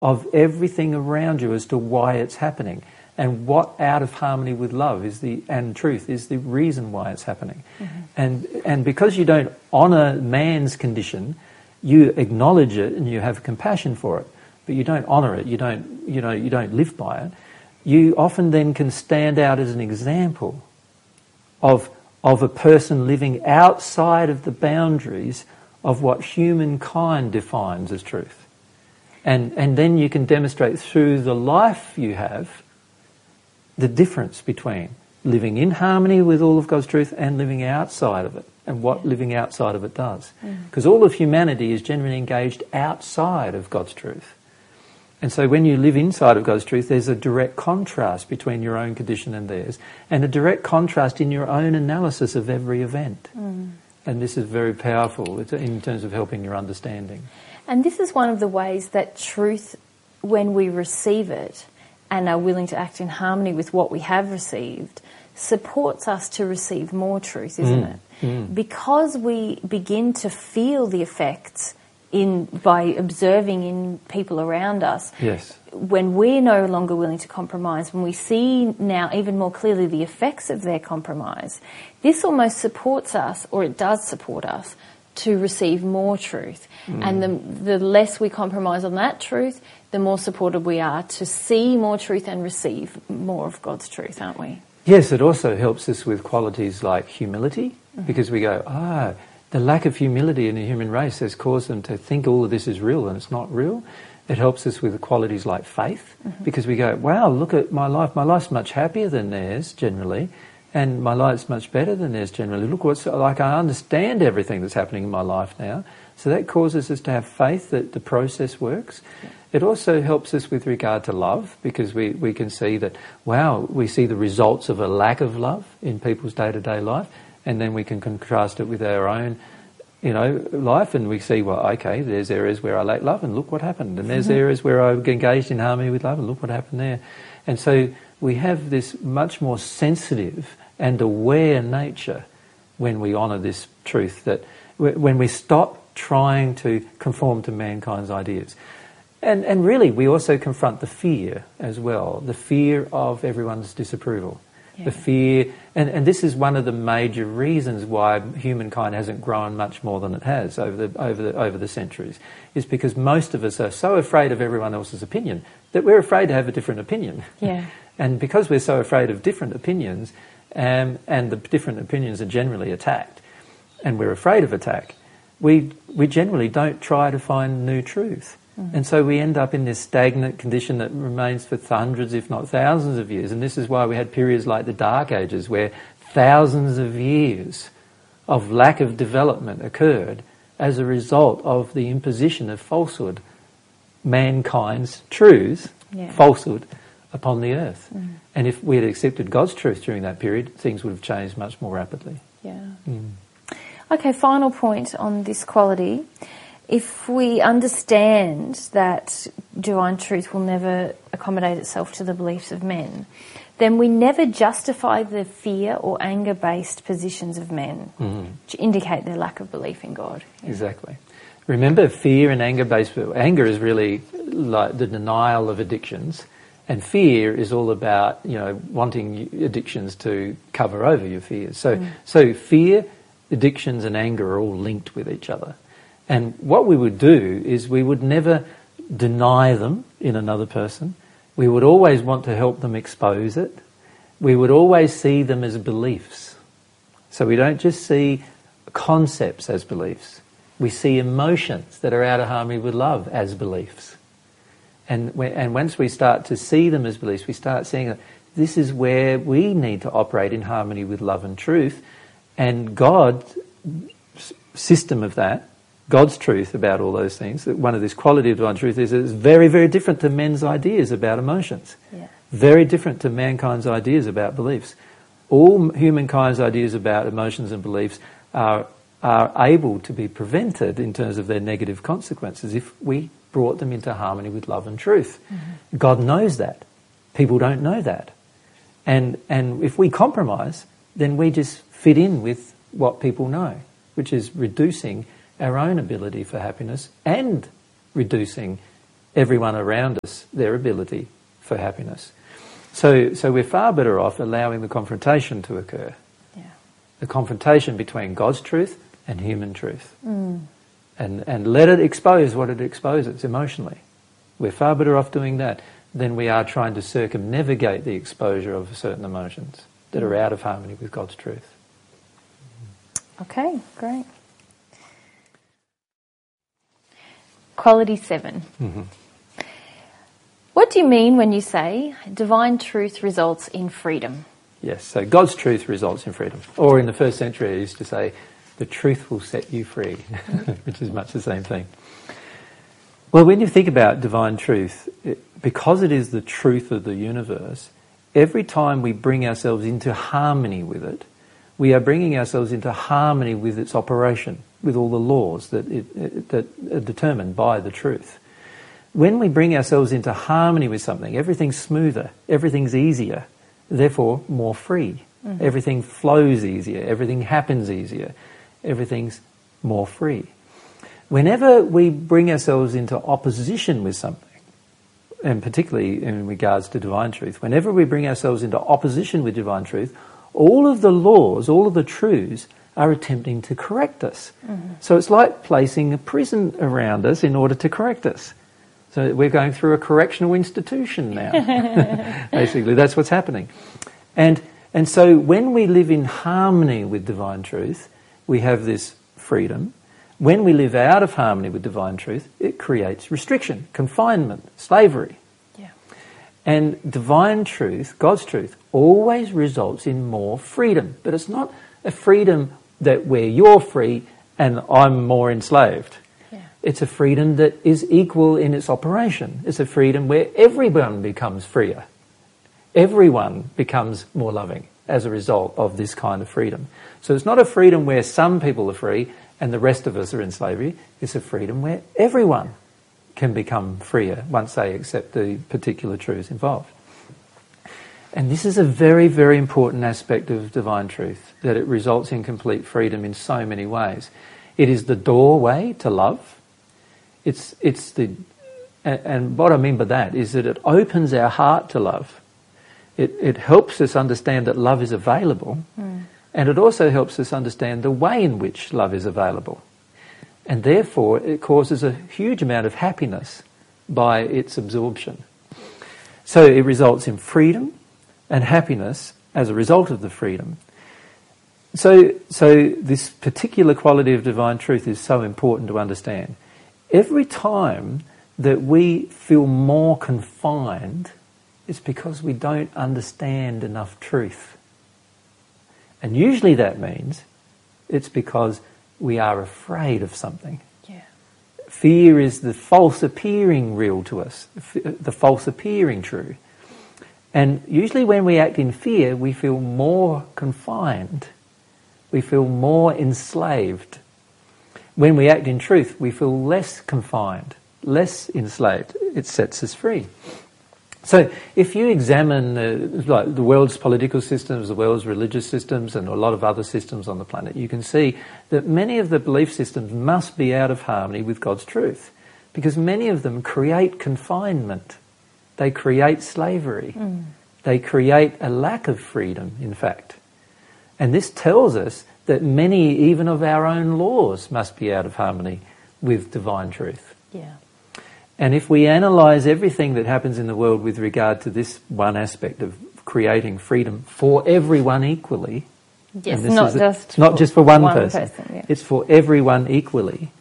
of everything around you as to why it's happening. And what out of harmony with love and truth is the reason why it's happening. And because you don't honour man's condition, you acknowledge it and you have compassion for it, but you don't honour it, you don't live by it. You often then can stand out as an example of a person living outside of the boundaries of what humankind defines as truth. And then you can demonstrate through the life you have the difference between living in harmony with all of God's truth and living outside of it, and what living outside of it does. Because all of humanity is generally engaged outside of God's truth. And so when you live inside of God's truth, there's a direct contrast between your own condition and theirs, and a direct contrast in your own analysis of every event. And this is very powerful in terms of helping your understanding. And this is one of the ways that truth, when we receive it and are willing to act in harmony with what we have received, supports us to receive more truth, isn't it? Because we begin to feel the effects by observing in people around us. Yes. When we're no longer willing to compromise, when we see now even more clearly the effects of their compromise, this almost supports us, or it does support us, to receive more truth. And the less we compromise on that truth, the more supported we are to see more truth and receive more of God's truth, aren't we? Yes, it also helps us with qualities like humility, because we go, the lack of humility in the human race has caused them to think all of this is real and it's not real. It helps us with qualities like faith, because we go, wow, look at my life. My life's much happier than theirs generally, and my life's much better than theirs generally. Look what's like, I understand everything that's happening in my life now. So that causes us to have faith that the process works. It also helps us with regard to love, because we can see that, wow, we see the results of a lack of love in people's day-to-day life, and then we can contrast it with our own, life, and we see, well, okay, there's areas where I lack love, and look what happened. And there's areas where I engaged in harmony with love, and look what happened there. And so we have this much more sensitive and aware nature when we honour this truth, that when we stop trying to conform to mankind's ideas. And really, we also confront the fear as well, the fear of everyone's disapproval. The fear, and this is one of the major reasons why humankind hasn't grown much more than it has over the centuries, is because most of us are so afraid of everyone else's opinion that we're afraid to have a different opinion. Yeah. And because we're so afraid of different opinions, and the different opinions are generally attacked, and we're afraid of attack, we generally don't try to find new truth. And so we end up in this stagnant condition that remains for hundreds, if not thousands of years. And this is why we had periods like the Dark Ages, where thousands of years of lack of development occurred as a result of the imposition of falsehood, mankind's truths, falsehood, upon the earth. And if we had accepted God's truth during that period, things would have changed much more rapidly. Yeah. Okay, final point on this quality. If we understand that divine truth will never accommodate itself to the beliefs of men, then we never justify the fear or anger-based positions of men to indicate their lack of belief in God. Exactly. Remember, fear and anger-based... Anger is really like the denial of addictions, and fear is all about, wanting addictions to cover over your fears. So fear, addictions and anger are all linked with each other. And what we would do is we would never deny them in another person. We would always want to help them expose it. We would always see them as beliefs. So we don't just see concepts as beliefs. We see emotions that are out of harmony with love as beliefs. And once we start to see them as beliefs, we start seeing that this is where we need to operate in harmony with love and truth. And God's system of that, God's truth about all those things, that one of this quality of divine truth is it's very, very different to men's ideas about emotions. Yeah. Very different to mankind's ideas about beliefs. All humankind's ideas about emotions and beliefs are able to be prevented in terms of their negative consequences if we brought them into harmony with love and truth. God knows that. People don't know that. And if we compromise, then we just fit in with what people know, which is reducing our own ability for happiness and reducing everyone around us their ability for happiness. So we're far better off allowing the confrontation to occur. Yeah. The confrontation between God's truth and human truth. And let it expose what it exposes emotionally. We're far better off doing that than we are trying to circumnavigate the exposure of certain emotions that are out of harmony with God's truth. Okay, great. Quality 7. Mm-hmm. What do you mean when you say divine truth results in freedom? Yes, so God's truth results in freedom. Or in the first century, I used to say, the truth will set you free, which is much the same thing. Well, when you think about divine truth, because it is the truth of the universe, every time we bring ourselves into harmony with it, we are bringing ourselves into harmony with its operation, with all the laws that are determined by the truth. When we bring ourselves into harmony with something, everything's smoother, everything's easier, therefore more free. Mm-hmm. Everything flows easier, everything happens easier, everything's more free. Whenever we bring ourselves into opposition with something, and particularly in regards to divine truth, whenever we bring ourselves into opposition with divine truth, all of the laws, all of the truths are attempting to correct us. Mm-hmm. So it's like placing a prison around us in order to correct us. So we're going through a correctional institution now. Basically, that's what's happening. And so when we live in harmony with divine truth, we have this freedom. When we live out of harmony with divine truth, it creates restriction, confinement, slavery. Yeah. And divine truth, God's truth, always results in more freedom. But it's not a freedom that where you're free and I'm more enslaved. Yeah. It's a freedom that is equal in its operation. It's a freedom where everyone becomes freer. Everyone becomes more loving as a result of this kind of freedom. So it's not a freedom where some people are free and the rest of us are in slavery. It's a freedom where everyone can become freer once they accept the particular truths involved. And this is a very, very important aspect of divine truth, that it results in complete freedom in so many ways. It is the doorway to love. And what I mean by that is that it opens our heart to love. It helps us understand that love is available, and it also helps us understand the way in which love is available. And therefore, it causes a huge amount of happiness by its absorption. So it results in freedom and happiness as a result of the freedom. So this particular quality of divine truth is so important to understand. Every time that we feel more confined, it's because we don't understand enough truth. And usually that means it's because we are afraid of something. Yeah. Fear is the false appearing real to us, the false appearing true. And usually when we act in fear, we feel more confined. We feel more enslaved. When we act in truth, we feel less confined, less enslaved. It sets us free. So if you examine the world's political systems, the world's religious systems, and a lot of other systems on the planet, you can see that many of the belief systems must be out of harmony with God's truth, because many of them create confinement. They create slavery. They create a lack of freedom, in fact. And this tells us that many, even of our own laws, must be out of harmony with divine truth. Yeah. And if we analyse everything that happens in the world with regard to this one aspect of creating freedom for everyone equally, yes, it's not just for one person, yeah. It's for everyone equally,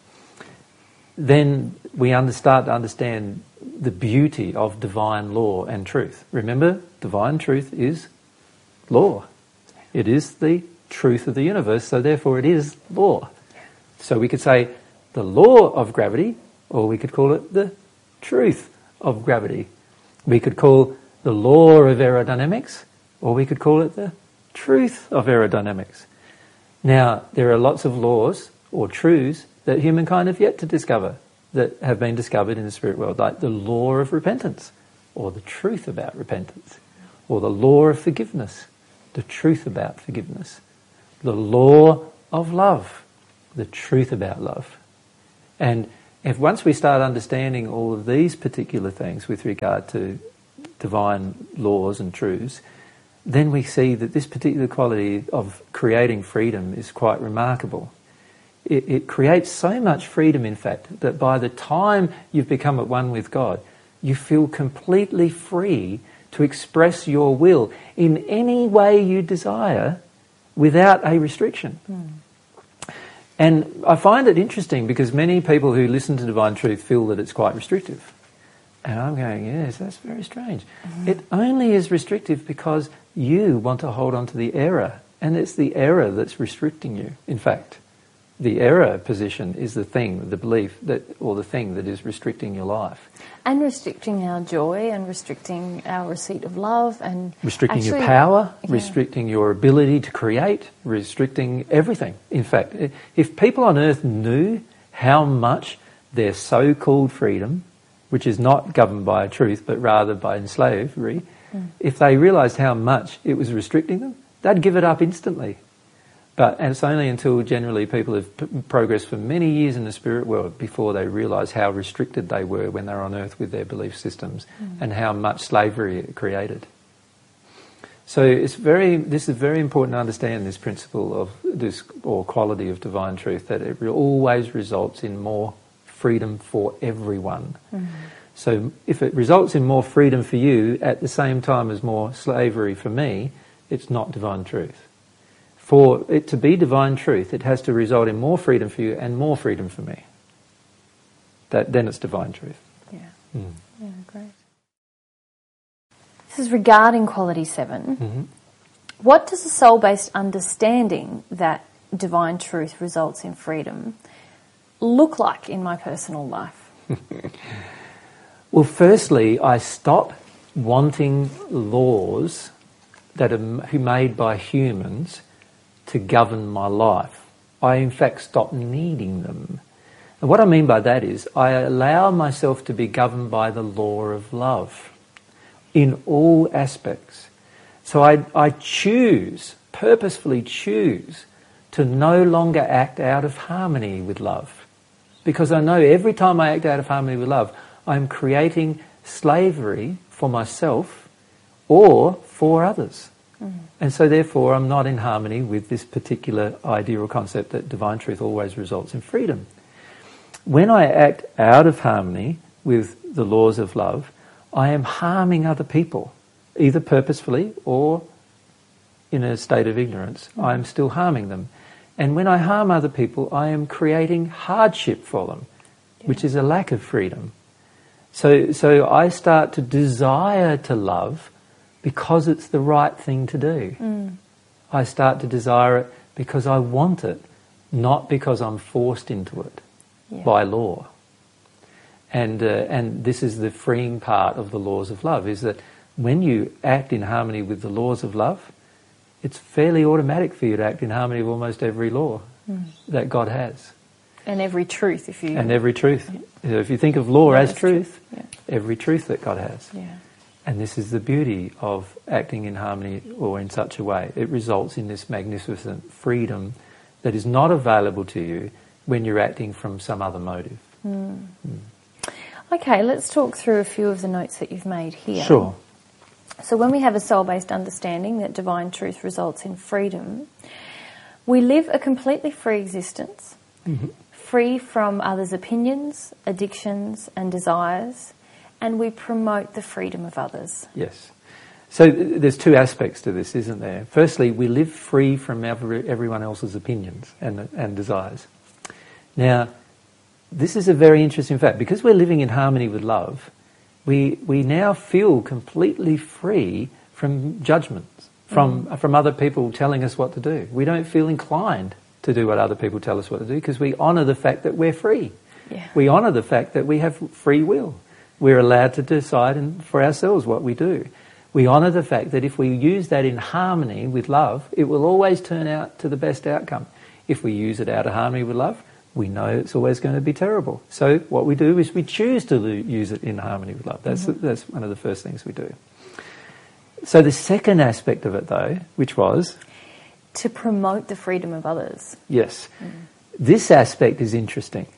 then we start to understand the beauty of divine law and truth. Remember, divine truth is law. It is the truth of the universe, so therefore it is law. So we could say the law of gravity, or we could call it the truth of gravity. We could call the law of aerodynamics, or we could call it the truth of aerodynamics. Now, there are lots of laws or truths that humankind have yet to discover, that have been discovered in the spirit world, like the law of repentance, or the truth about repentance, or the law of forgiveness, the truth about forgiveness, the law of love, the truth about love. And If once we start understanding all of these particular things with regard to divine laws and truths, then we see that this particular quality of creating freedom is quite remarkable. It creates so much freedom, in fact, that by the time you've become at one with God, you feel completely free to express your will in any way you desire without a restriction. And I find it interesting because many people who listen to Divine Truth feel that it's quite restrictive. And I'm going, yes, that's very strange. It only is restrictive because you want to hold on to the error. And it's the error that's restricting you, in fact. The error position is the thing, the belief, or the thing that is restricting your life. And restricting our joy and restricting our receipt of love and... Restricting your power, restricting your ability to create, restricting everything. In fact, if people on earth knew how much their so-called freedom, which is not governed by truth but rather by slavery, if they realised how much it was restricting them, they'd give it up instantly. And it's only until generally people have progressed for many years in the spirit world before they realise how restricted they were when they were on earth with their belief systems and how much slavery it created. So this is very important to understand this principle of this, or quality of divine truth, that it always results in more freedom for everyone. So if it results in more freedom for you at the same time as more slavery for me, it's not divine truth. For it to be divine truth, it has to result in more freedom for you and more freedom for me. Then it's divine truth. Yeah, great. This is regarding quality 7. What does a soul-based understanding that divine truth results in freedom look like in my personal life? Well, firstly, I stop wanting laws that are made by humans to govern my life. I in fact stop needing them. And what I mean by that is I allow myself to be governed by the law of love in all aspects. So I purposefully choose to no longer act out of harmony with love. Because I know every time I act out of harmony with love, I'm creating slavery for myself or for others. And so therefore I'm not in harmony with this particular idea or concept that divine truth always results in freedom. When I act out of harmony with the laws of love, I am harming other people, either purposefully or in a state of ignorance. I am still harming them. And when I harm other people, I am creating hardship for them, which is a lack of freedom. So I start to desire to love because it's the right thing to do. I start to desire it because I want it, not because I'm forced into it by law. And this is the freeing part of the laws of love, is that when you act in harmony with the laws of love, it's fairly automatic for you to act in harmony with almost every law that God has. And every truth, if you... And every truth. If you think of law as truth, every truth that God has. And this is the beauty of acting in harmony or in such a way. It results in this magnificent freedom that is not available to you when you're acting from some other motive. Okay, let's talk through a few of the notes that you've made here. Sure. So when we have a soul-based understanding that divine truth results in freedom, we live a completely free existence, free from others' opinions, addictions and desires, and we promote the freedom of others. Yes. So there's two aspects to this, isn't there? Firstly, we live free from everyone else's opinions and desires. Now, this is a very interesting fact. Because we're living in harmony with love, we now feel completely free from judgments, from other people telling us what to do. We don't feel inclined to do what other people tell us what to do because we honour the fact that we're free. We honour the fact that we have free will. We're allowed to decide for ourselves what we do. We honour the fact that if we use that in harmony with love, it will always turn out to the best outcome. If we use it out of harmony with love, we know it's always going to be terrible. So what we do is we choose to use it in harmony with love. That's one of the first things we do. So the second aspect of it, though, which was... to promote the freedom of others. Yes. This aspect is interesting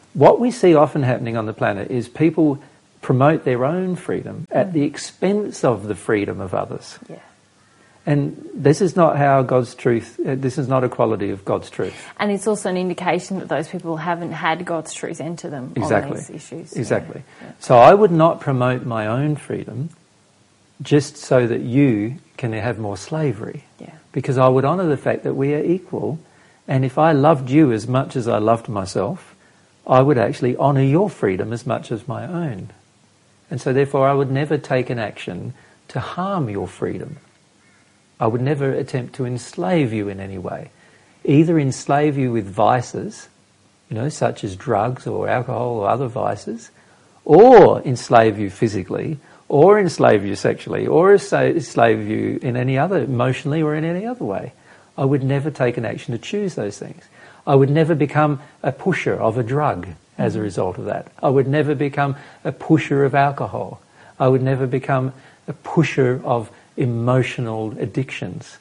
what we see often happening on the planet is people promote their own freedom at the expense of the freedom of others. Yeah. And this is not how God's truth, this is not a quality of God's truth. And it's also an indication that those people haven't had God's truth enter them on these issues. Exactly. Yeah. So I would not promote my own freedom just so that you can have more slavery. Yeah. Because I would honour the fact that we are equal, and if I loved you as much as I loved myself, I would actually honour your freedom as much as my own. And so therefore I would never take an action to harm your freedom. I would never attempt to enslave you in any way. Either enslave you with vices, such as drugs or alcohol or other vices, or enslave you physically, or enslave you sexually, or enslave you in any other, emotionally or in any other way. I would never take an action to choose those things. I would never become a pusher of a drug as a result of that. I would never become a pusher of alcohol. I would never become a pusher of emotional addictions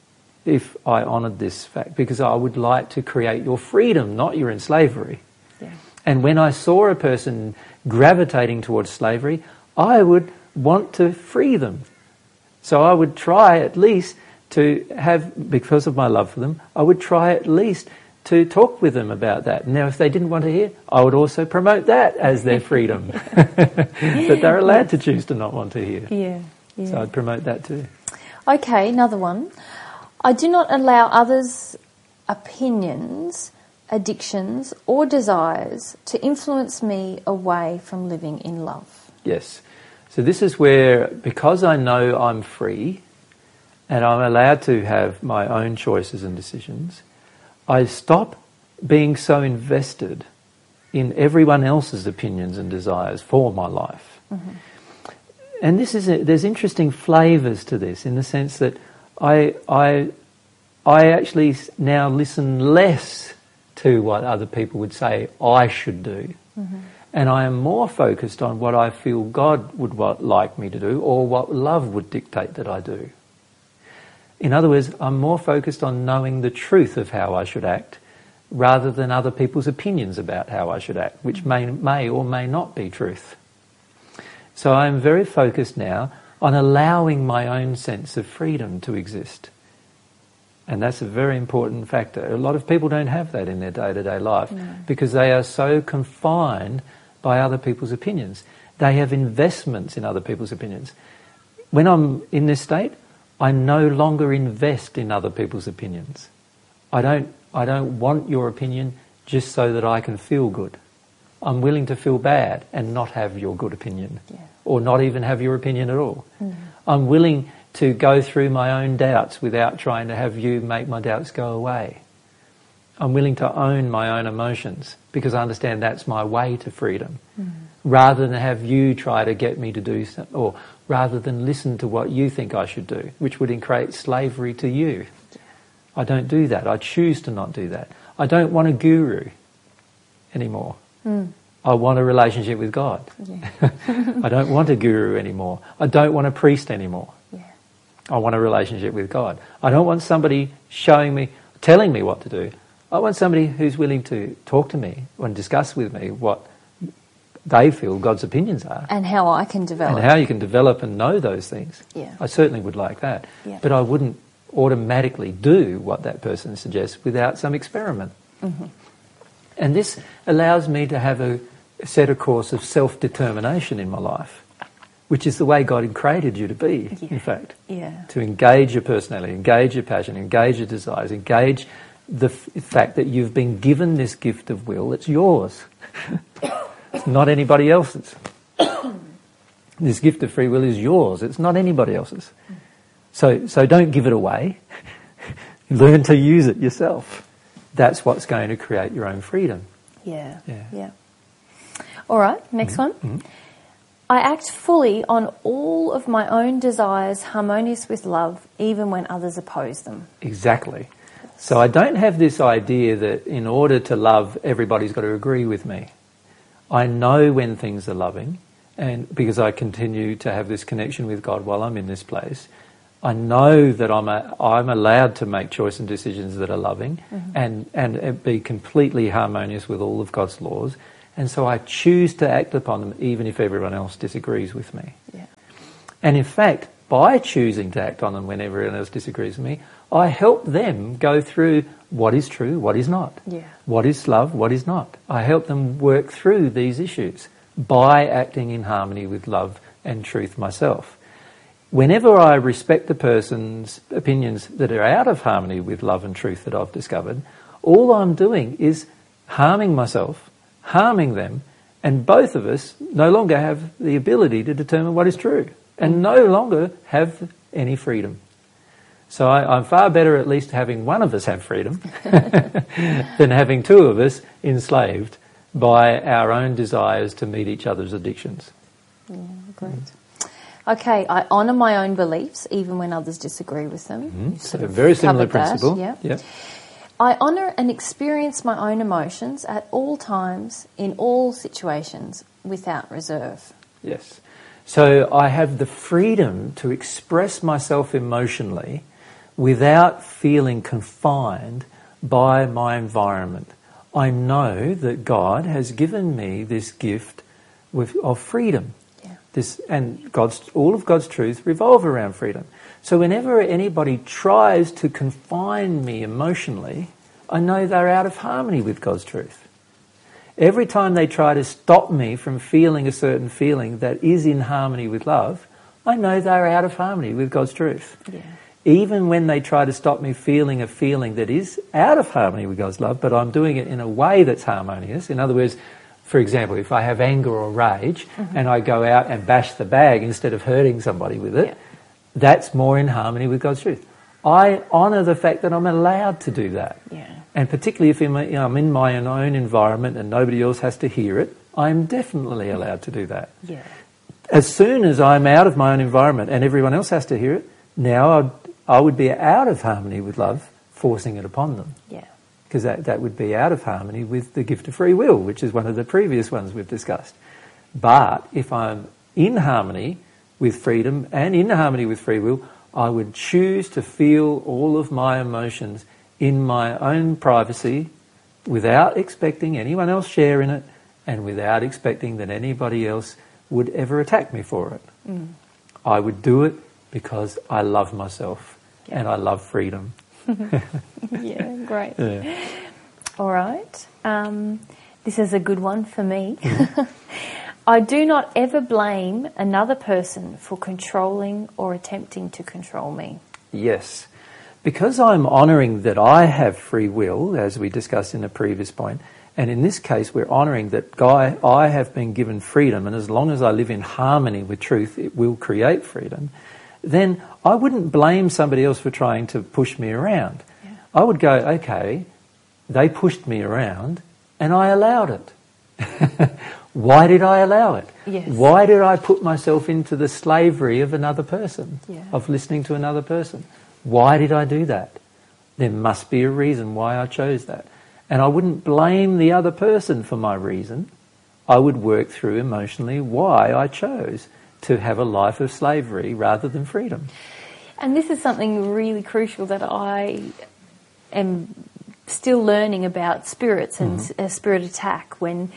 if I honoured this fact, because I would like to create your freedom, not your enslavery. Yeah. And when I saw a person gravitating towards slavery, I would want to free them. So I would try at least to have, because of my love for them, I would try at least to talk with them about that. Now, if they didn't want to hear, I would also promote that as their freedom. That they're allowed to choose to not want to hear. Yeah. Yeah. So I'd promote that too. Okay, another one. I do not allow others' opinions, addictions or desires to influence me away from living in love. Yes. So this is where, because I know I'm free and I'm allowed to have my own choices and decisions, I stop being so invested in everyone else's opinions and desires for my life. Mm-hmm. And there's interesting flavours to this, in the sense that I actually now listen less to what other people would say I should do. Mm-hmm. And I am more focused on what I feel God would like me to do, or what love would dictate that I do. In other words, I'm more focused on knowing the truth of how I should act, rather than other people's opinions about how I should act, which may or may not be truth. So I'm very focused now on allowing my own sense of freedom to exist. And that's a very important factor. A lot of people don't have that in their day-to-day life, because they are so confined by other people's opinions. They have investments in other people's opinions. When I'm in this state, I no longer invest in other people's opinions. I don't want your opinion just so that I can feel good. I'm willing to feel bad and not have your good opinion, or not even have your opinion at all. I'm willing to go through my own doubts without trying to have you make my doubts go away. I'm willing to own my own emotions, because I understand that's my way to freedom, rather than have you try to get me to do something, or rather than listen to what you think I should do, which would create slavery to you. I don't do that. I choose to not do that. I don't want a guru anymore. I want a relationship with God. Yeah. I don't want a guru anymore. I don't want a priest anymore. Yeah. I want a relationship with God. I don't want somebody telling me what to do. I want somebody who's willing to talk to me and discuss with me what they feel God's opinions are. And how I can develop. And how you can develop and know those things. Yeah. I certainly would like that. Yeah. But I wouldn't automatically do what that person suggests without some experiment. Mm-hmm. And this allows me to have set a course of self-determination in my life, which is the way God created you to be, in fact. Yeah. To engage your personality, engage your passion, engage your desires, engage the fact that you've been given this gift of will. It's yours. It's not anybody else's. This gift of free will is yours. It's not anybody else's. So don't give it away. Learn to use it yourself. That's what's going to create your own freedom. Yeah. All right, next one. Mm-hmm. I act fully on all of my own desires harmonious with love, even when others oppose them. Exactly. So I don't have this idea that in order to love, everybody's got to agree with me. I know when things are loving, and because I continue to have this connection with God while I'm in this place, I know that I'm allowed to make choices and decisions that are loving, and be completely harmonious with all of God's laws. And so I choose to act upon them even if everyone else disagrees with me. Yeah. And in fact, by choosing to act on them when everyone else disagrees with me, I help them go through what is true, what is not. Yeah. What is love, what is not. I help them work through these issues by acting in harmony with love and truth myself. Whenever I respect the person's opinions that are out of harmony with love and truth that I've discovered, all I'm doing is harming myself, harming them, and both of us no longer have the ability to determine what is true and no longer have any freedom. So I'm far better at least having one of us have freedom than having two of us enslaved by our own desires to meet each other's addictions. Yeah, great. Okay, I honour my own beliefs even when others disagree with them. Mm-hmm. So a very similar principle. That, yeah. I honour and experience my own emotions at all times, in all situations, without reserve. Yes. So I have the freedom to express myself emotionally without feeling confined by my environment. I know that God has given me this gift of freedom. And all of God's truth revolve around freedom. So whenever anybody tries to confine me emotionally, I know they're out of harmony with God's truth. Every time they try to stop me from feeling a certain feeling that is in harmony with love, I know they're out of harmony with God's truth. Yeah. Even when they try to stop me feeling a feeling that is out of harmony with God's love, but I'm doing it in a way that's harmonious. In other words, for example, if I have anger or rage and I go out and bash the bag instead of hurting somebody with it, that's more in harmony with God's truth. I honour the fact that I'm allowed to do that. Yeah. And particularly if I'm in my own environment and nobody else has to hear it, I'm definitely allowed to do that. Yeah. As soon as I'm out of my own environment and everyone else has to hear it, now I would be out of harmony with love, forcing it upon them. Yeah. Because that would be out of harmony with the gift of free will, which is one of the previous ones we've discussed. But if I'm in harmony with freedom and in harmony with free will, I would choose to feel all of my emotions in my own privacy without expecting anyone else share in it and without expecting that anybody else would ever attack me for it. Mm. I would do it because I love myself and I love freedom. Yeah, great. Yeah. All right. This is a good one for me. I do not ever blame another person for controlling or attempting to control me. Yes. Because I'm honouring that I have free will, as we discussed in a previous point, and in this case we're honouring that I have been given freedom, and as long as I live in harmony with truth, it will create freedom, then I wouldn't blame somebody else for trying to push me around. Yeah. I would go, okay, they pushed me around and I allowed it. Why did I allow it? Yes. Why did I put myself into the slavery of another person, yeah. of listening to another person? Why did I do that? There must be a reason why I chose that. And I wouldn't blame the other person for my reason. I would work through emotionally why I chose to have a life of slavery rather than freedom. And this is something really crucial that I am still learning about spirits and spirit attack. When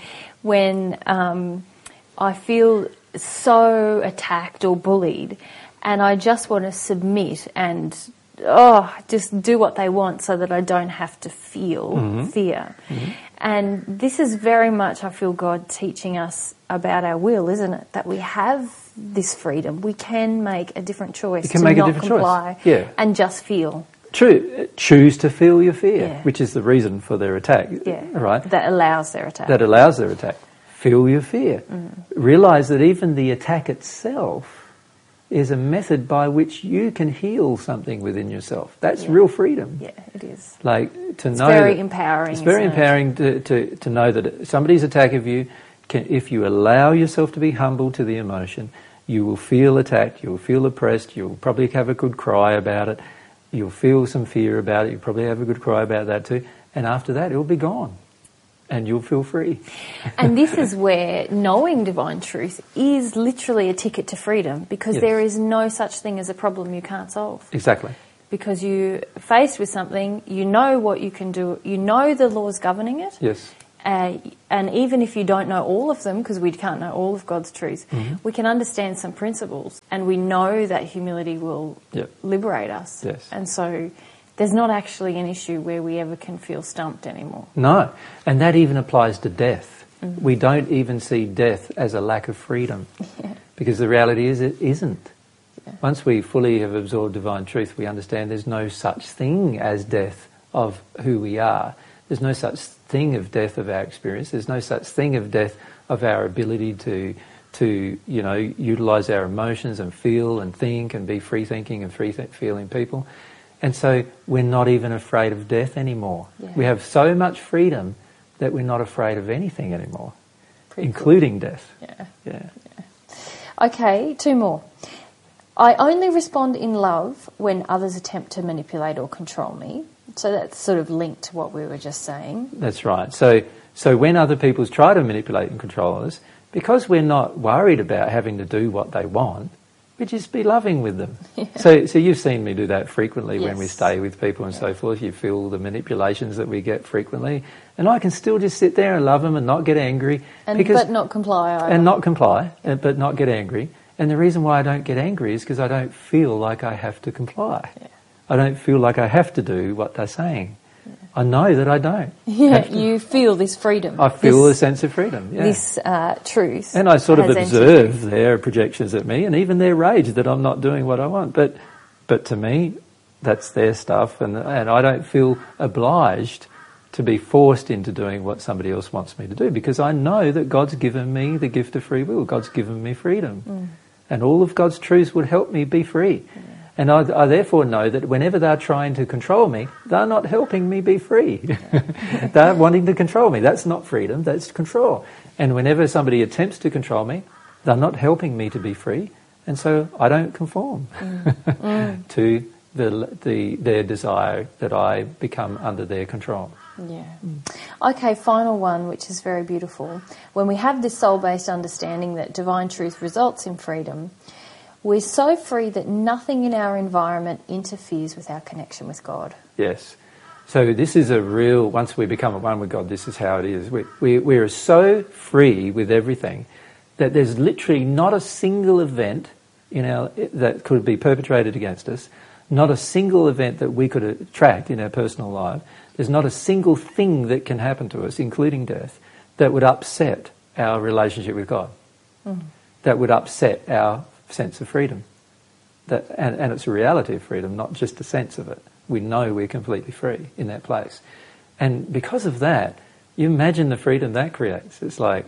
I feel so attacked or bullied and I just want to submit and just do what they want so that I don't have to feel fear. Mm-hmm. And this is very much, I feel, God teaching us about our will, isn't it? That we have this freedom. We can make a different choice to not comply and just feel. True. Choose to feel your fear, which is the reason for their attack. Yeah. Right? That allows their attack. That allows their attack. Feel your fear. Realise that even the attack itself is a method by which you can heal something within yourself. That's real freedom. Yeah, it is. It's very empowering. It's very empowering to know that somebody's attack of you, if you allow yourself to be humble to the emotion, you will feel attacked, you will feel oppressed, you'll probably have a good cry about it, you'll feel some fear about it, you'll probably have a good cry about that too, and after that it'll be gone. And you'll feel free. And this is where knowing divine truth is literally a ticket to freedom, because there is no such thing as a problem you can't solve. Exactly. Because you're faced with something, you know what you can do, you know the laws governing it. Yes. And even if you don't know all of them, because we can't know all of God's truth, we can understand some principles, and we know that humility will liberate us. Yes. And so there's not actually an issue where we ever can feel stumped anymore. No, and that even applies to death. We don't even see death as a lack of freedom, because the reality is it isn't. Once we fully have absorbed divine truth, we understand there's no such thing as death of who we are. There's no such thing of death of our experience. There's no such thing of death of our ability to utilise our emotions and feel and think and be free-thinking and free-feeling people. And so we're not even afraid of death anymore. Yeah. We have so much freedom that we're not afraid of anything anymore, including death. Yeah. Okay, 2 more. I only respond in love when others attempt to manipulate or control me. So that's sort of linked to what we were just saying. That's right. So when other people try to manipulate and control us, because we're not worried about having to do what they want, we just be loving with them. Yeah. So you've seen me do that frequently when we stay with people and so forth. You feel the manipulations that we get frequently. And I can still just sit there and love them and not get angry. But not comply either. And not comply, but not get angry. And the reason why I don't get angry is because I don't feel like I have to comply. Yeah. I don't feel like I have to do what they're saying. Yeah. I know that I don't. Yeah, you feel this freedom. I feel a sense of freedom, This truth. And I sort of observe their projections at me and even their rage that I'm not doing what I want. But to me, that's their stuff, and I don't feel obliged to be forced into doing what somebody else wants me to do, because I know that God's given me the gift of free will. God's given me freedom. And all of God's truths would help me be free. And I therefore know that whenever they're trying to control me, they're not helping me be free. They're wanting to control me. That's not freedom, that's control. And whenever somebody attempts to control me, they're not helping me to be free. And so I don't conform to their desire that I become under their control. Yeah. Okay, final one, which is very beautiful. When we have this soul-based understanding that divine truth results in freedom, we're so free that nothing in our environment interferes with our connection with God. Yes. So this is a real, once we become at one with God, this is how it is. We are so free with everything that there's literally not a single event that could be perpetrated against us, not a single event that we could attract in our personal life. There's not a single thing that can happen to us, including death, that would upset our relationship with God, that would upset our sense of freedom. And it's a reality of freedom, not just a sense of it. We know we're completely free in that place. And because of that, you imagine the freedom that creates. It's like,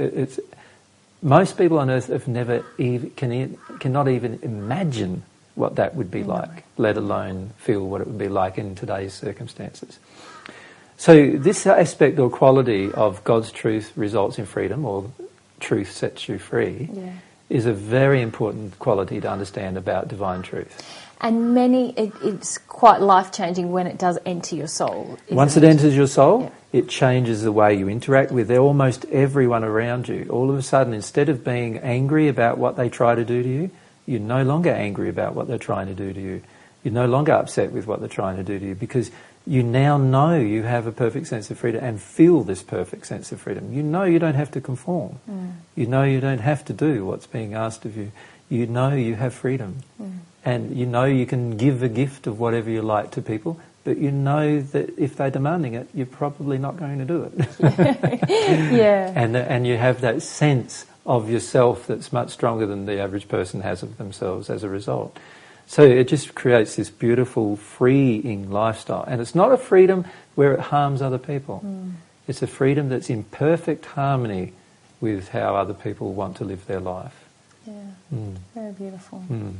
most people on earth have never cannot even imagine what that would be like, let alone feel what it would be like in today's circumstances. So this aspect or quality of God's truth results in freedom, or truth sets you free, is a very important quality to understand about divine truth. And it's quite life-changing when it does enter your soul. Once it enters your soul, it changes the way you interact with almost everyone around you. All of a sudden, instead of being angry about what they try to do to you, you're no longer angry about what they're trying to do to you. You're no longer upset with what they're trying to do to you, because you now know you have a perfect sense of freedom and feel this perfect sense of freedom. You know you don't have to conform. You know you don't have to do what's being asked of you. You know you have freedom. And you know you can give a gift of whatever you like to people, but you know that if they're demanding it, you're probably not going to do it. And you have that sense of yourself that's much stronger than the average person has of themselves as a result. So it just creates this beautiful, freeing lifestyle. And it's not a freedom where it harms other people. It's a freedom that's in perfect harmony with how other people want to live their life. Very beautiful.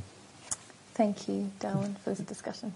Thank you, Darwin, for this discussion.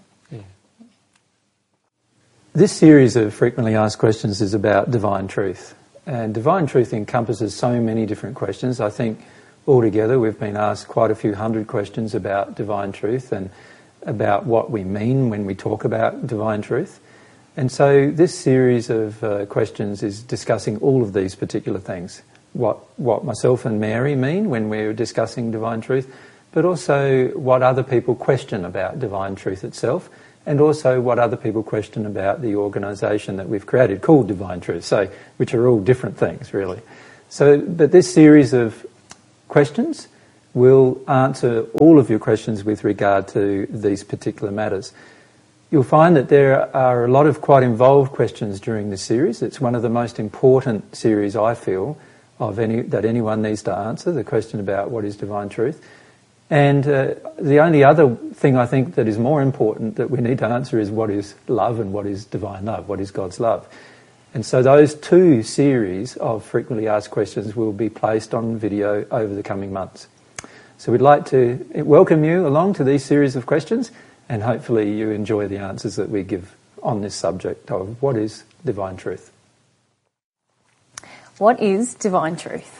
This series of frequently asked questions is about divine truth. And divine truth encompasses so many different questions. I think altogether we've been asked quite a few hundred questions about divine truth and about what we mean when we talk about divine truth. And so this series of questions is discussing all of these particular things. What myself and Mary mean when we're discussing divine truth, but also what other people question about divine truth itself, and also what other people question about the organisation that we've created called Divine Truth, so which are all different things, really. So, but this series of questions will answer all of your questions with regard to these particular matters. You'll find that there are a lot of quite involved questions during this series. It's one of the most important series, I feel, that anyone needs to answer, the question about what is divine truth. And the only other thing I think that is more important that we need to answer is what is love and what is divine love, what is God's love. And so those two series of frequently asked questions will be placed on video over the coming months. So we'd like to welcome you along to these series of questions, and hopefully you enjoy the answers that we give on this subject of what is divine truth. What is divine truth?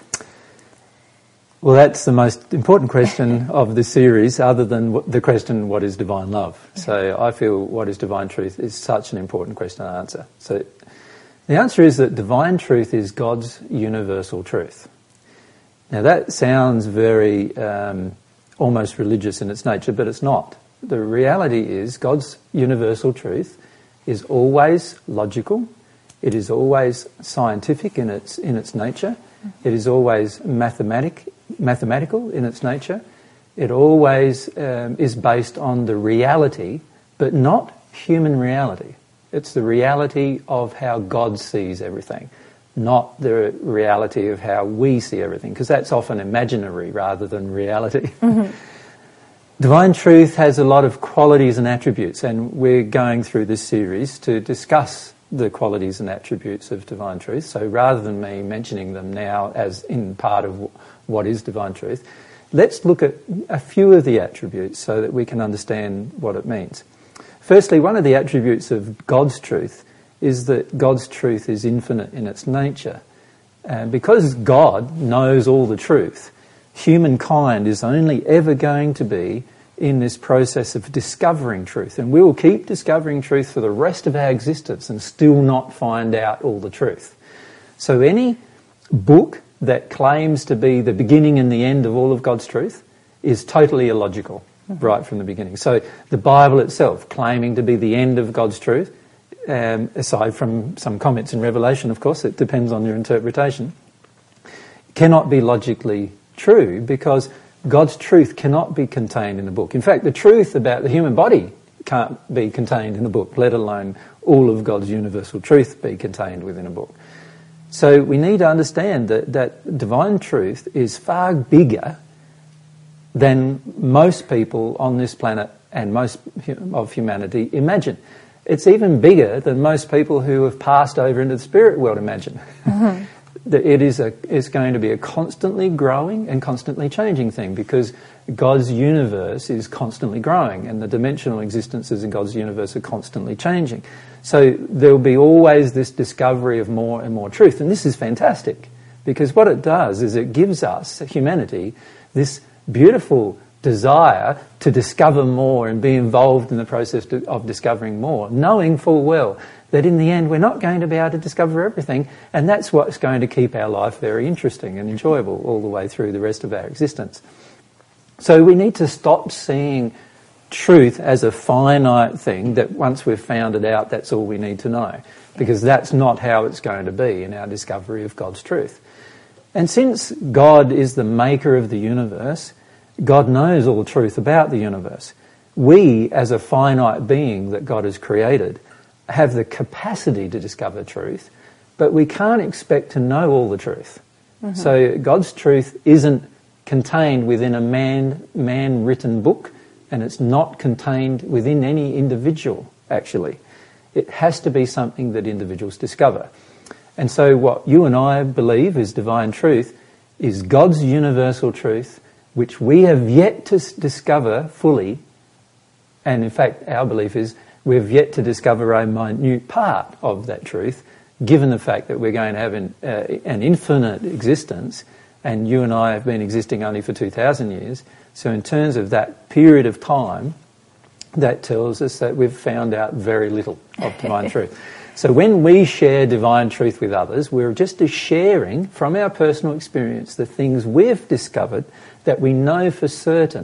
Well, that's the most important question of the series, other than the question, what is divine love? Yeah. So I feel what is divine truth is such an important question to answer. So the answer is that divine truth is God's universal truth. Now that sounds very almost religious in its nature, but it's not. The reality is God's universal truth is always logical, it is always scientific in its nature, it is always mathematical in its nature, it always is based on the reality, but not human reality. It's the reality of how God sees everything, not the reality of how we see everything, because that's often imaginary rather than reality. Mm-hmm. Divine truth has a lot of qualities and attributes, and we're going through this series to discuss the qualities and attributes of divine truth. So rather than me mentioning them now as in part of what is divine truth, let's look at a few of the attributes so that we can understand what it means. Firstly, one of the attributes of God's truth is that God's truth is infinite in its nature. And because God knows all the truth, humankind is only ever going to be in this process of discovering truth. And we will keep discovering truth for the rest of our existence and still not find out all the truth. So any book that claims to be the beginning and the end of all of God's truth is totally illogical right from the beginning. So the Bible itself, claiming to be the end of God's truth, aside from some comments in Revelation, of course, it depends on your interpretation, cannot be logically true because God's truth cannot be contained in a book. In fact, the truth about the human body can't be contained in a book, let alone all of God's universal truth be contained within a book. So we need to understand that divine truth is far bigger than most people on this planet and most of humanity imagine. It's even bigger than most people who have passed over into the spirit world imagine. Mm-hmm. It's going to be a constantly growing and constantly changing thing because God's universe is constantly growing and the dimensional existences in God's universe are constantly changing. So there will be always this discovery of more and more truth. And this is fantastic because what it does is it gives us, humanity, this beautiful desire to discover more and be involved in the process of discovering more, knowing full well that in the end we're not going to be able to discover everything, and that's what's going to keep our life very interesting and enjoyable all the way through the rest of our existence. So we need to stop seeing truth as a finite thing that once we've found it out, that's all we need to know, because that's not how it's going to be in our discovery of God's truth. And since God is the maker of the universe, God knows all the truth about the universe. We, as a finite being that God has created, have the capacity to discover truth, but we can't expect to know all the truth. Mm-hmm. So God's truth isn't contained within a man-written book, and it's not contained within any individual, actually. It has to be something that individuals discover. And so what you and I believe is divine truth is God's universal truth, which we have yet to discover fully, and in fact our belief is we've yet to discover a minute part of that truth, given the fact that we're going to have an infinite existence, and you and I have been existing only for 2,000 years. So in terms of that period of time, that tells us that we've found out very little of divine truth. So when we share divine truth with others, we're just sharing from our personal experience the things we've discovered that we know for certain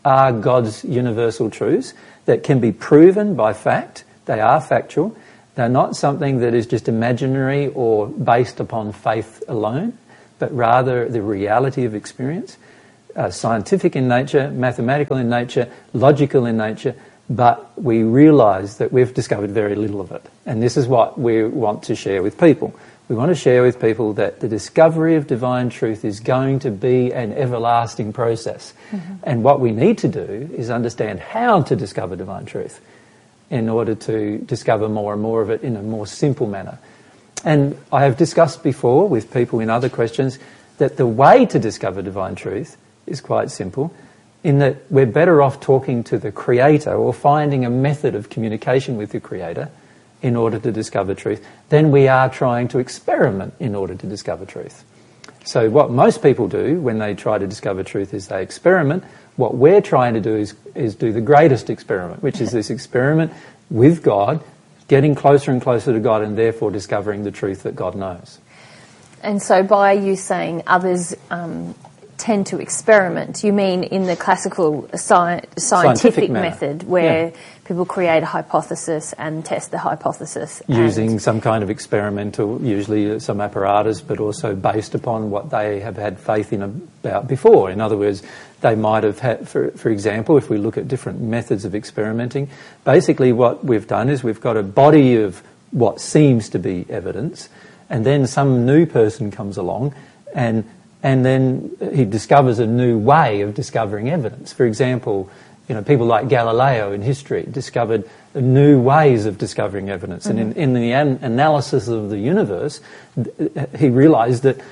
are God's universal truths that can be proven by fact. They are factual. They're not something that is just imaginary or based upon faith alone, but rather the reality of experience, scientific in nature, mathematical in nature, logical in nature, but we realise that we've discovered very little of it. And this is what we want to share with people. We want to share with people that the discovery of divine truth is going to be an everlasting process. Mm-hmm. And what we need to do is understand how to discover divine truth in order to discover more and more of it in a more simple manner. And I have discussed before with people in other questions that the way to discover divine truth is quite simple, in that we're better off talking to the Creator or finding a method of communication with the Creator in order to discover truth than we are trying to experiment in order to discover truth. So what most people do when they try to discover truth is they experiment. What we're trying to do is do the greatest experiment, which is this experiment with God, getting closer and closer to God and therefore discovering the truth that God knows. And so by you saying others tend to experiment, you mean in the classical scientific method where people create a hypothesis and test the hypothesis. Using some kind of experimental, usually some apparatus, but also based upon what they have had faith in about before. In other words, they might have had, for example, if we look at different methods of experimenting, basically what we've done is we've got a body of what seems to be evidence, and then some new person comes along and then he discovers a new way of discovering evidence. For example, people like Galileo in history discovered new ways of discovering evidence. Mm-hmm. And in the analysis of the universe, he realised that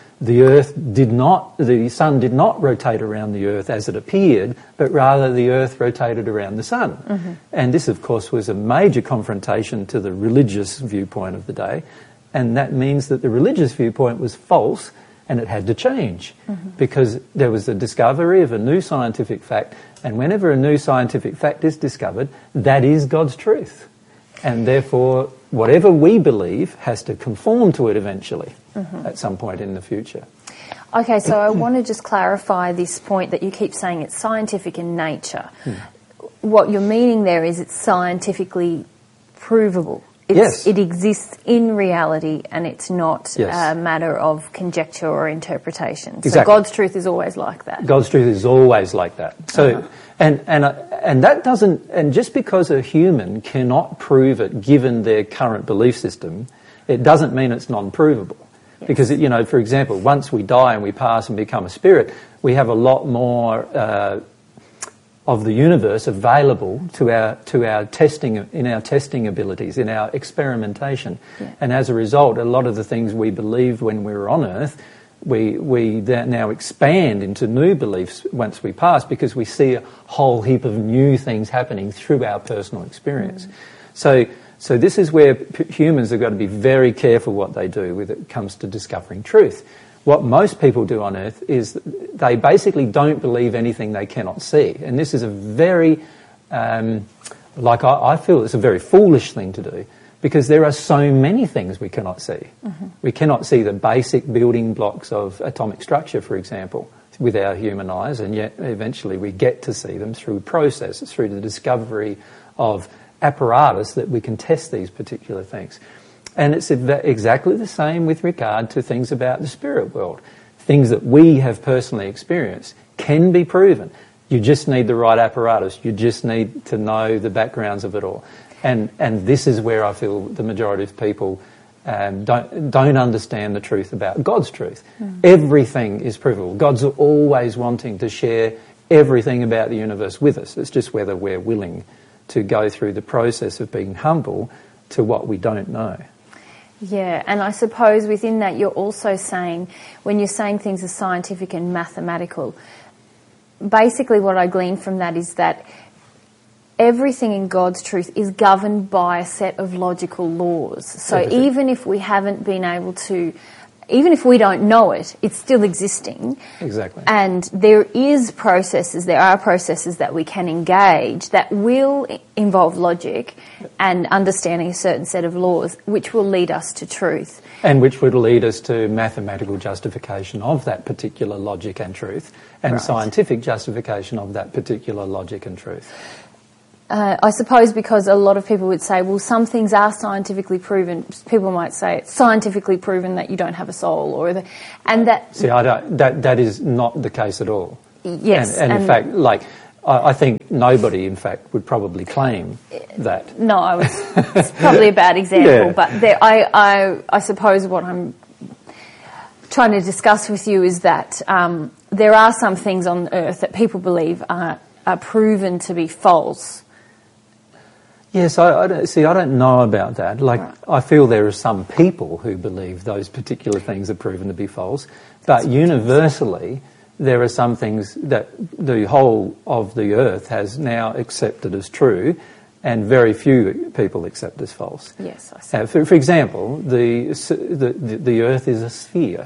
the sun did not rotate around the earth as it appeared, but rather the earth rotated around the sun. Mm-hmm. And this, of course, was a major confrontation to the religious viewpoint of the day. And that means that the religious viewpoint was false, and it had to change because there was a discovery of a new scientific fact, and whenever a new scientific fact is discovered, that is God's truth. And therefore, whatever we believe has to conform to it eventually at some point in the future. Okay, so I want to just clarify this point that you keep saying it's scientific in nature. What you're meaning there is it's scientifically provable. Yes. It exists in reality and it's not a matter of conjecture or interpretation. Exactly. So God's truth is always like that. God's truth is always like that. So, and that doesn't, and just because a human cannot prove it given their current belief system, it doesn't mean it's non-provable. Yes. Because, for example, once we die and we pass and become a spirit, we have a lot more of the universe available to our testing, in our testing abilities, in our experimentation. Yeah. And as a result, a lot of the things we believed when we were on Earth, we now expand into new beliefs once we pass, because we see a whole heap of new things happening through our personal experience. So this is where humans have got to be very careful what they do when it comes to discovering truth. What most people do on Earth is they basically don't believe anything they cannot see. And this is a very, I feel it's a very foolish thing to do, because there are so many things we cannot see. We cannot see the basic building blocks of atomic structure, for example, with our human eyes, and yet eventually we get to see them through processes, through the discovery of apparatus that we can test these particular things. And it's exactly the same with regard to things about the spirit world. Things that we have personally experienced can be proven. You just need the right apparatus. You just need to know the backgrounds of it all. And this is where I feel the majority of people don't understand the truth about God's truth. Everything is provable. God's always wanting to share everything about the universe with us. It's just whether we're willing to go through the process of being humble to what we don't know. Yeah, and I suppose within that you're also saying, when you're saying things are scientific and mathematical, basically what I glean from that is that everything in God's truth is governed by a set of logical laws. So even if we haven't been able to even if we don't know it, it's still existing. Exactly. And there are processes that we can engage that will involve logic and understanding a certain set of laws, which will lead us to truth. And which would lead us to mathematical justification of that particular logic and truth, and scientific justification of that particular logic and truth. I suppose because a lot of people would say, well, some things are scientifically proven. People might say it's scientifically proven that you don't have a soul, See, that is not the case at all. Yes, and in fact, I think nobody, in fact, would probably claim that. No, it's probably a bad example, but I suppose what I'm trying to discuss with you is that there are some things on Earth that people believe are proven to be false. Yes, I don't know about that. I feel there are some people who believe those particular things are proven to be false, but universally there are some things that the whole of the Earth has now accepted as true, and very few people accept as false. Yes, I see. For example, the Earth is a sphere,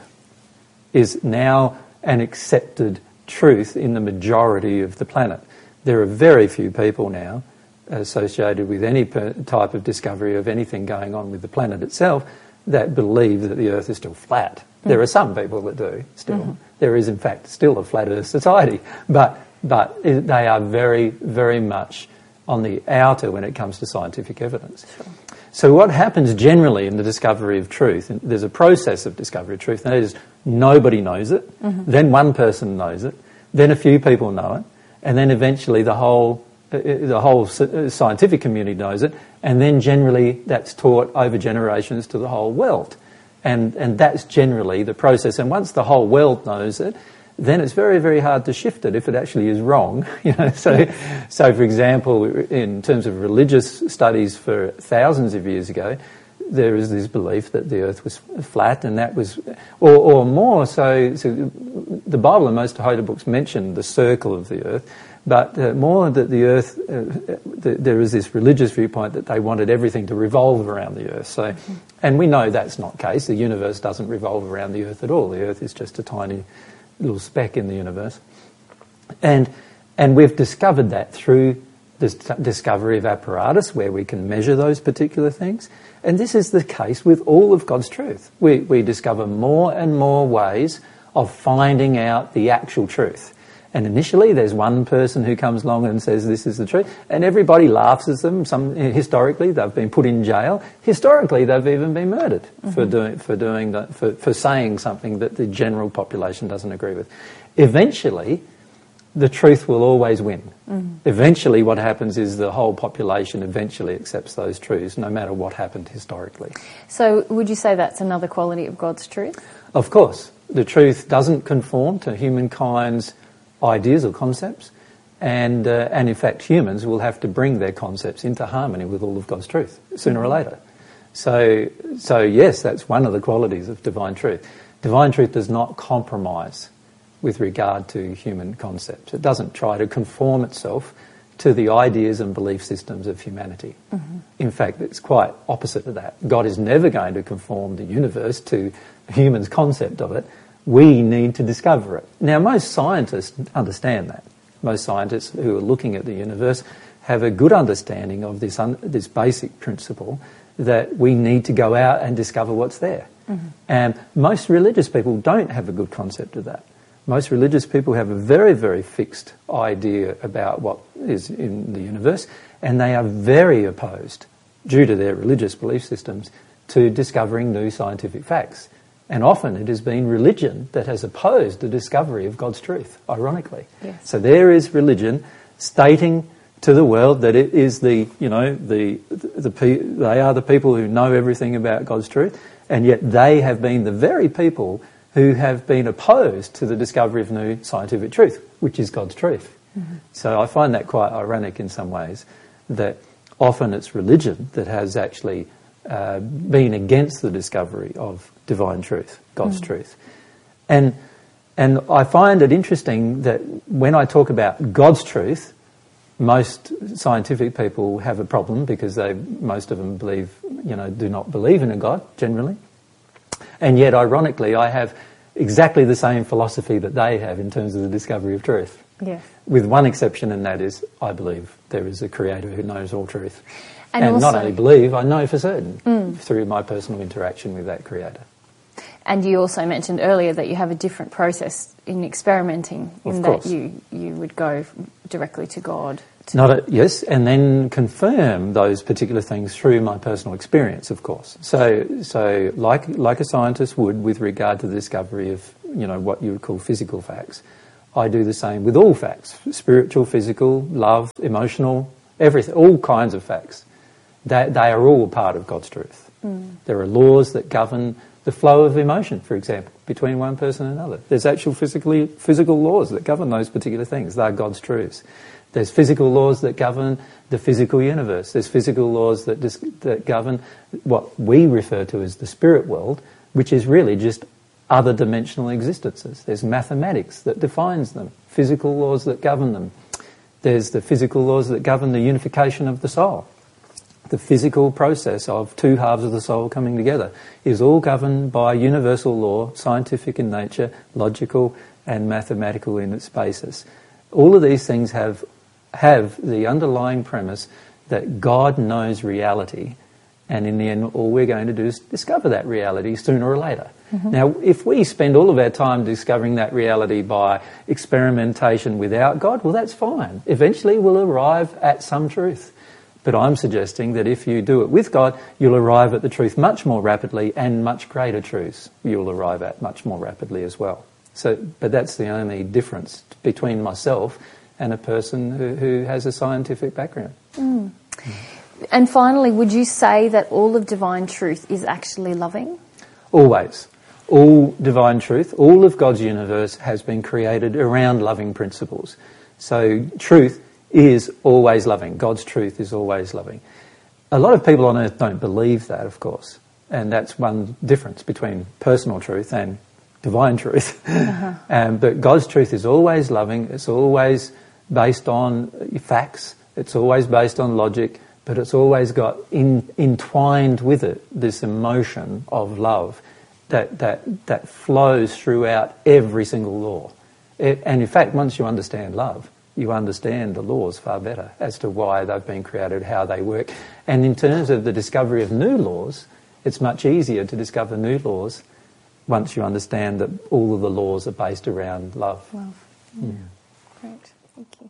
is now an accepted truth in the majority of the planet. There are very few people now associated with any type of discovery of anything going on with the planet itself that believe that the Earth is still flat. There are some people that do still. Mm-hmm. There is, in fact, still a flat Earth society, but they are very, very much on the outer when it comes to scientific evidence. Sure. So what happens generally in the discovery of truth, and there's a process of discovery of truth, and that is nobody knows it, then one person knows it, then a few people know it, and then eventually the whole scientific community knows it, and then generally that's taught over generations to the whole world. And that's generally the process. And once the whole world knows it, then it's very, very hard to shift it if it actually is wrong. So for example, in terms of religious studies for thousands of years ago, there is this belief that the Earth was flat, and that was, or more so the Bible and most Holy books mention the circle of the Earth, but more that the Earth, there is this religious viewpoint that they wanted everything to revolve around the Earth. So, and we know that's not the case. The universe doesn't revolve around the Earth at all. The Earth is just a tiny little speck in the universe. And we've discovered that through this discovery of apparatus where we can measure those particular things. And this is the case with all of God's truth. We discover more and more ways of finding out the actual truth. And initially there's one person who comes along and says this is the truth, and everybody laughs at them. Historically they've been put in jail. Historically they've even been murdered for saying something that the general population doesn't agree with. Eventually the truth will always win. Eventually what happens is the whole population eventually accepts those truths, no matter what happened historically. So would you say that's another quality of God's truth? Of course. The truth doesn't conform to humankind's ideas or concepts, and in fact humans will have to bring their concepts into harmony with all of God's truth sooner or later. So yes, that's one of the qualities of divine truth. Divine truth does not compromise with regard to human concepts. It doesn't try to conform itself to the ideas and belief systems of humanity. In fact, it's quite opposite of that. God is never going to conform the universe to humans' concept of it. We need to discover it. Now, most scientists understand that. Most scientists who are looking at the universe have a good understanding of this basic principle that we need to go out and discover what's there. And most religious people don't have a good concept of that. Most religious people have a very, very fixed idea about what is in the universe, and they are very opposed, due to their religious belief systems, to discovering new scientific facts. And often it has been religion that has opposed the discovery of God's truth, ironically. Yes. So there is religion stating to the world that it is they are the people who know everything about God's truth, and yet they have been the very people who have been opposed to the discovery of new scientific truth, which is God's truth. So I find that quite ironic in some ways, that often it's religion that has actually been against the discovery of divine truth, God's truth. And I find it interesting that when I talk about God's truth, most scientific people have a problem because most of them do not believe in a God, generally. And yet, ironically, I have exactly the same philosophy that they have in terms of the discovery of truth. Yes. With one exception, and that is, I believe there is a creator who knows all truth. And And also, not only believe, I know for certain through my personal interaction with that creator. and you also mentioned earlier that you have a different process in experimenting, in that you would go directly to God. Yes, and then confirm those particular things through my personal experience, of course. So like a scientist would with regard to the discovery of, what you would call physical facts, I do the same with all facts: spiritual, physical, love, emotional, everything, all kinds of facts. They are all part of God's truth. There are laws that govern the flow of emotion, for example, between one person and another. There's actual physical laws that govern those particular things. They're God's truths. There's physical laws that govern the physical universe. There's physical laws that govern what we refer to as the spirit world, which is really just other dimensional existences. There's mathematics that defines them, physical laws that govern them. There's the physical laws that govern the unification of the soul. The physical process of two halves of the soul coming together is all governed by universal law, scientific in nature, logical and mathematical in its basis. All of these things have the underlying premise that God knows reality, and in the end all we're going to do is discover that reality sooner or later. Now, if we spend all of our time discovering that reality by experimentation without God, well, that's fine. Eventually we'll arrive at some truth. But I'm suggesting that if you do it with God, you'll arrive at the truth much more rapidly, and much greater truths you'll arrive at much more rapidly as well. But that's the only difference between myself and a person who has a scientific background. And finally, would you say that all of divine truth is actually loving? Always. All divine truth, all of God's universe has been created around loving principles. So truth is always loving. God's truth is always loving. A lot of people on earth don't believe that, of course. And that's one difference between personal truth and divine truth. But God's truth is always loving. It's always based on facts. It's always based on logic. But it's always got entwined with it this emotion of love that flows throughout every single law. And in fact, once you understand love, you understand the laws far better as to why they've been created, how they work. And in terms of the discovery of new laws, it's much easier to discover new laws once you understand that all of the laws are based around love. Great, thank you.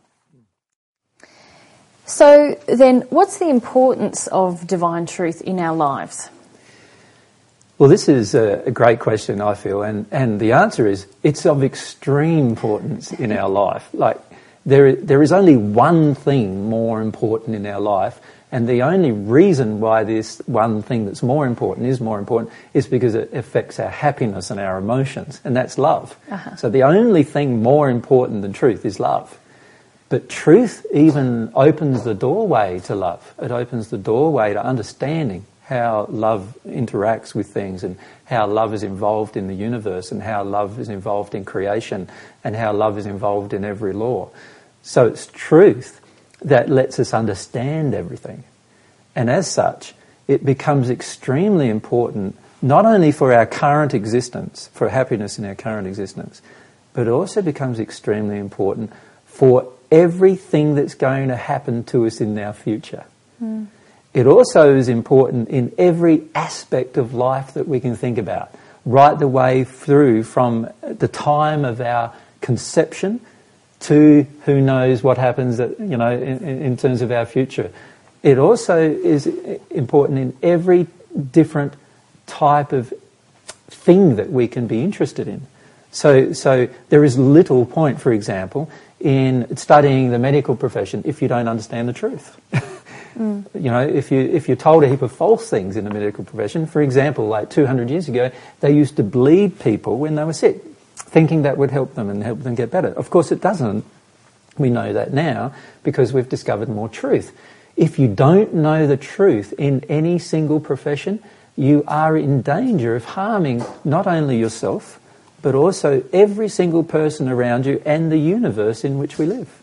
So then, what's the importance of divine truth in our lives? Well, this is a great question, I feel, and the answer is it's of extreme importance in our life. Like, there is only one thing more important in our life, and the only reason why this one thing that's more important is because it affects our happiness and our emotions, and that's love. So the only thing more important than truth is love. But truth even opens the doorway to love. It opens the doorway to understanding how love interacts with things, and how love is involved in the universe, and how love is involved in creation, and how love is involved in every law. So it's truth that lets us understand everything. And as such, it becomes extremely important not only for our current existence, for happiness in our current existence, but it also becomes extremely important for everything that's going to happen to us in our future. It also is important in every aspect of life that we can think about, right the way through from the time of our conception to who knows what happens in terms of our future. It also is important in every different type of thing that we can be interested in. So there is little point, for example, in studying the medical profession if you don't understand the truth. If you're told a heap of false things in the medical profession, for example, like 200 years ago, they used to bleed people when they were sick, thinking that would help them and help them get better. Of course it doesn't. We know that now because we've discovered more truth. If you don't know the truth in any single profession, you are in danger of harming not only yourself, but also every single person around you and the universe in which we live.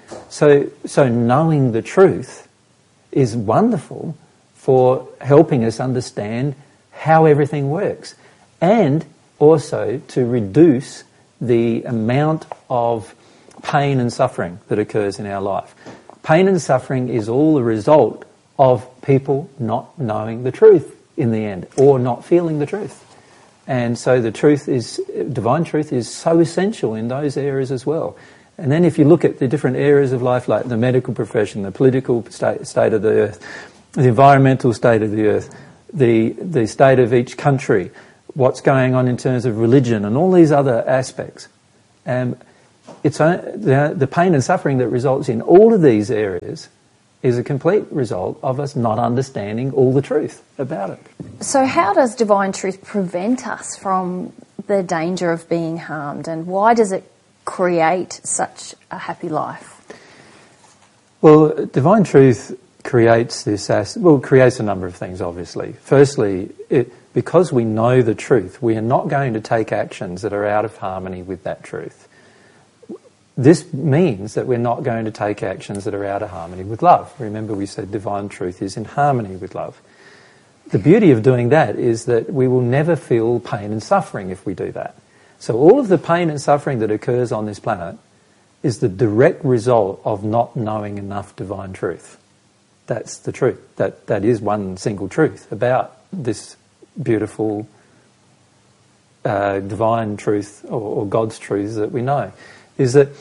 So knowing the truth is wonderful for helping us understand how everything works. and also to reduce the amount of pain and suffering that occurs in our life. Pain and suffering is all the result of people not knowing the truth in the end, or not feeling the truth. And so the truth is, divine truth is so essential in those areas as well. And then if you look at the different areas of life, like the medical profession, the political state of the earth, the environmental state of the earth, the state of each country, what's going on in terms of religion and all these other aspects, it's the pain and suffering that results in all of these areas is a complete result of us not understanding all the truth about it. So how does divine truth prevent us from the danger of being harmed, and why does it create such a happy life? Well, divine truth creates creates a number of things, obviously. Firstly, because we know the truth, we are not going to take actions that are out of harmony with that truth. This means that we're not going to take actions that are out of harmony with love. Remember, we said divine truth is in harmony with love. The beauty of doing that is that we will never feel pain and suffering if we do that. So all of the pain and suffering that occurs on this planet is the direct result of not knowing enough divine truth. That's the truth. That is one single truth about this beautiful divine truth or God's truths that we know. Is that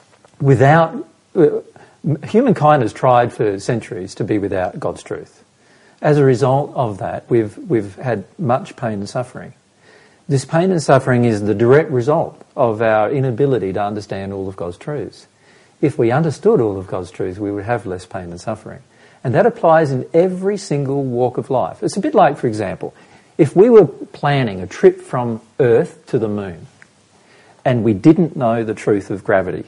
humankind has tried for centuries to be without God's truth. As a result of that, we've had much pain and suffering. This pain and suffering is the direct result of our inability to understand all of God's truths. If we understood all of God's truths, we would have less pain and suffering. And that applies in every single walk of life. It's a bit like, for example, if we were planning a trip from Earth to the moon, and we didn't know the truth of gravity,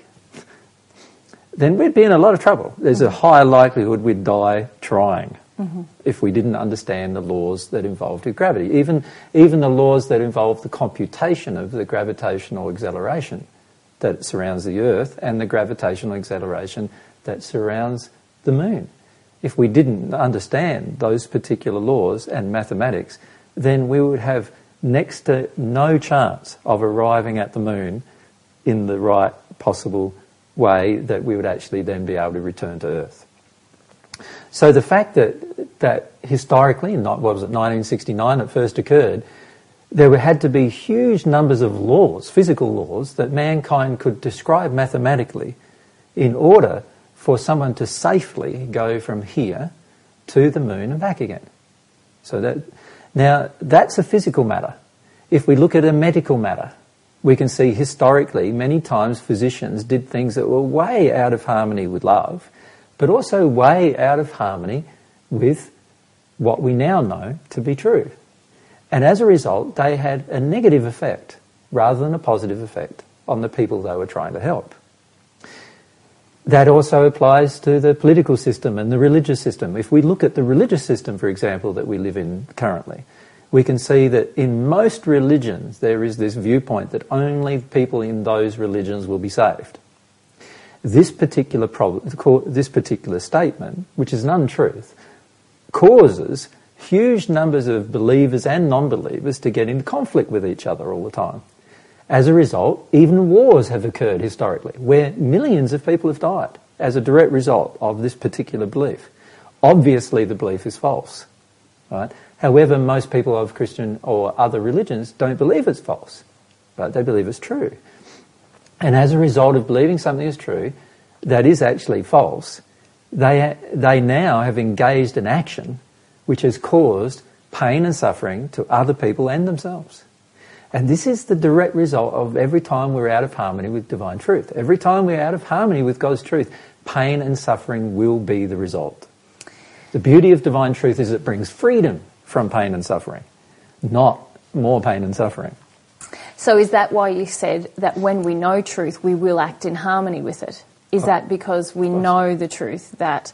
then we'd be in a lot of trouble. There's a high likelihood we'd die trying if we didn't understand the laws that involved with gravity. Even the laws that involve the computation of the gravitational acceleration that surrounds the Earth and the gravitational acceleration that surrounds the moon. If we didn't understand those particular laws and mathematics, then we would have next to no chance of arriving at the moon in the right possible way that we would actually then be able to return to Earth. So the fact that historically, in 1969 it first occurred, there had to be huge numbers of laws, physical laws, that mankind could describe mathematically in order for someone to safely go from here to the moon and back again. So now, that's a physical matter. If we look at a medical matter, we can see historically many times physicians did things that were way out of harmony with love, but also way out of harmony with what we now know to be true. And as a result, they had a negative effect rather than a positive effect on the people they were trying to help. That also applies to the political system and the religious system. If we look at the religious system, for example, that we live in currently, we can see that in most religions there is this viewpoint that only people in those religions will be saved. This particular statement, which is an untruth, causes huge numbers of believers and non-believers to get into conflict with each other all the time. As a result, even wars have occurred historically, where millions of people have died as a direct result of this particular belief. Obviously, the belief is false, right? However, most people of Christian or other religions don't believe it's false, right? They believe it's true. And as a result of believing something is true that is actually false, they now have engaged in action which has caused pain and suffering to other people and themselves. And this is the direct result of every time we're out of harmony with divine truth. Every time we're out of harmony with God's truth, pain and suffering will be the result. The beauty of divine truth is it brings freedom from pain and suffering, not more pain and suffering. So is that why you said that when we know truth, we will act in harmony with it? Is that because we know the truth that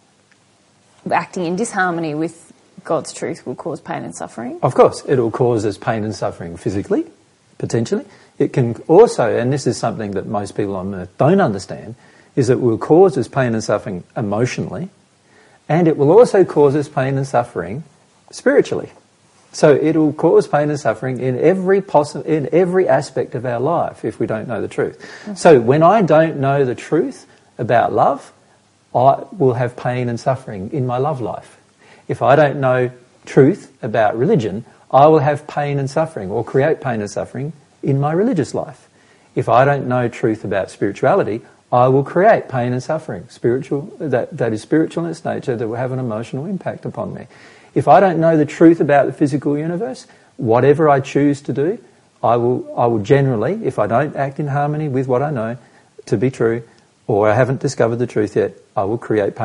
acting in disharmony with God's truth will cause pain and suffering? Of course, it will cause us pain and suffering physically, potentially. It can also, and this is something that most people on earth don't understand, is it will cause us pain and suffering emotionally, and it will also cause us pain and suffering spiritually. So it'll cause pain and suffering in every aspect of our life if we don't know the truth. So when I don't know the truth about love, I will have pain and suffering in my love life. If I don't know truth about religion, I will have pain and suffering, or create pain and suffering in my religious life. If I don't know truth about spirituality, I will create pain and suffering, that is spiritual in its nature, that will have an emotional impact upon me. If I don't know the truth about the physical universe, whatever I choose to do, I will generally, if I don't act in harmony with what I know to be true, or I haven't discovered the truth yet, I will create pain